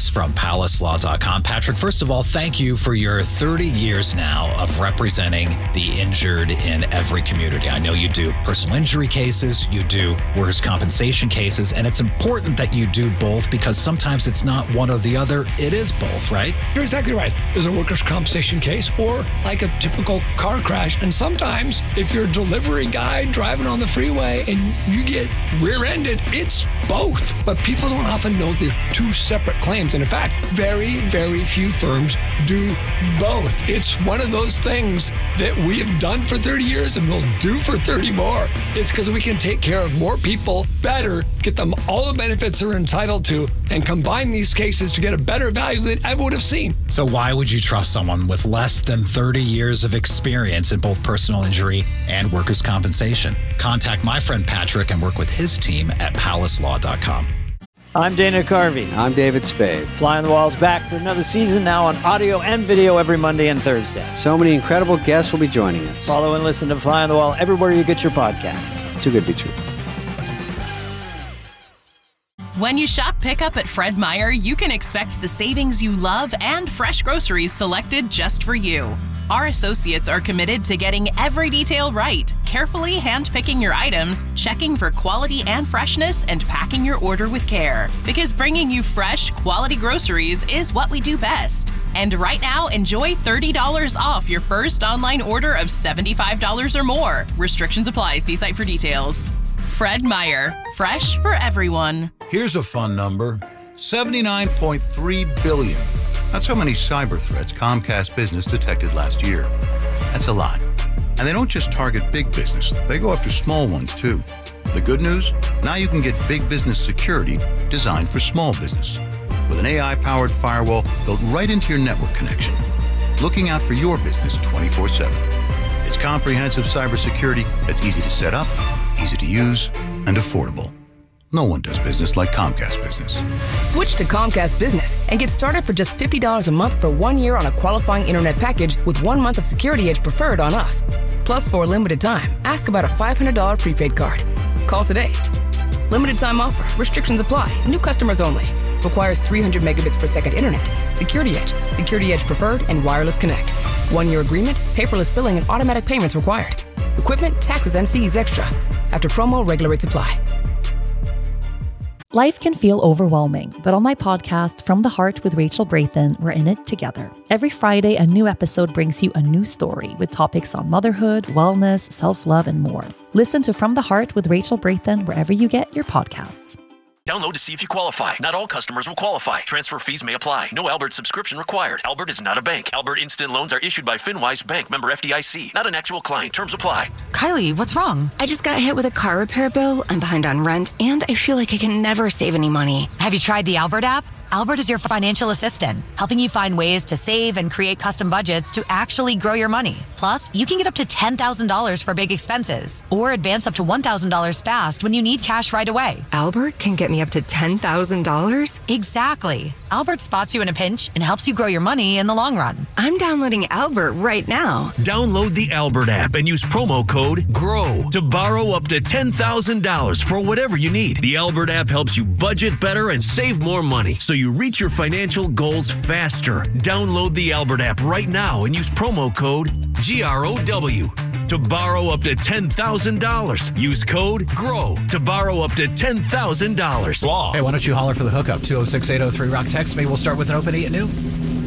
us from PalaceLaw.com. Patrick, first of all, thank you for your 30 years now of representing the injured in every community. I know you do personal injury cases, you do workers' compensation cases, and it's important that you do both because sometimes it's not one or the other. It is both, right? You're exactly right. There's a workers' compensation case or like a typical car crash. And sometimes if you're a delivery guy driving on the freeway and you get rear-ended, it's both. But people don't often know they're two separate claims. And in fact, very, very few firms do both. It's one of those things that we have done for 30 years and will do for 30 more. It's because we can take care of more people better, get them all the benefits they're entitled to, and combine these cases to get a better value than I would have seen. So why would you trust someone with less than 30 years of experience in both personal injury and workers' compensation? Contact my friend Patrick and work with his team at PalaceLaw.com. I'm Dana Carvey. I'm David Spade. Fly on the Wall's back for another season, now on audio and video every Monday and Thursday. So many incredible guests will be joining us. Follow and listen to Fly on the Wall everywhere you get your podcasts. Too good to be true. When you shop pickup at Fred Meyer, you can expect the savings you love and fresh groceries selected just for you. Our associates are committed to getting every detail right, carefully handpicking your items, checking for quality and freshness, and packing your order with care. Because bringing you fresh, quality groceries is what we do best. And right now, enjoy $30 off your first online order of $75 or more. Restrictions apply. See site for details. Fred Meyer. Fresh for everyone. Here's a fun number. 79.3 billion. That's how many cyber threats Comcast Business detected last year. That's a lot. And they don't just target big business. They go after small ones, too. The good news? Now you can get big business security designed for small business. With an AI-powered firewall built right into your network connection. Looking out for your business 24/7. It's comprehensive cybersecurity that's easy to set up, easy to use, and affordable. No one does business like Comcast Business. Switch to Comcast Business and get started for just $50 a month for 1 year on a qualifying internet package with 1 month of Security Edge Preferred on us. Plus, for a limited time, ask about a $500 prepaid card. Call today. Limited time offer. Restrictions apply. New customers only. Requires 300 megabits per second internet. Security Edge, Security Edge Preferred, and Wireless Connect. 1 year agreement, paperless billing, and automatic payments required. Equipment, taxes, and fees extra. After promo, regular rates apply. Life can feel overwhelming, but on my podcast, From the Heart with Rachel Brathen, we're in it together. Every Friday, a new episode brings you a new story with topics on motherhood, wellness, self-love, and more. Listen to From the Heart with Rachel Brathen wherever you get your podcasts. Download to see if you qualify. Not all customers will qualify. Transfer fees may apply. No Albert subscription required. Albert is not a bank. Albert Instant Loans are issued by FinWise Bank, member FDIC. Not an actual client. Terms apply. Kylie, what's wrong? I just got hit with a car repair bill. I'm behind on rent, and I feel like I can never save any money. Have you tried the Albert app? Albert is your financial assistant, helping you find ways to save and create custom budgets to actually grow your money. Plus, you can get up to $10,000 for big expenses or advance up to $1,000 fast when you need cash right away. Albert can get me up to $10,000? Exactly. Albert spots you in a pinch and helps you grow your money in the long run. I'm downloading Albert right now. Download the Albert app and use promo code GROW to borrow up to $10,000 for whatever you need. The Albert app helps you budget better and save more money so you reach your financial goals faster. Download the Albert app right now and use promo code GROW to borrow up to $10,000. Use code GROW to borrow up to $10,000. Hey, why don't you holler for the hookup? 206-803-ROCK. Text me. We'll start with an open 8 at noon.